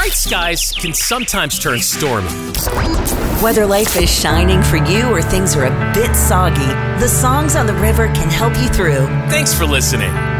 Bright skies can sometimes turn stormy. Whether life is shining for you or things are a bit soggy, the songs on the river can help you through. Thanks for listening.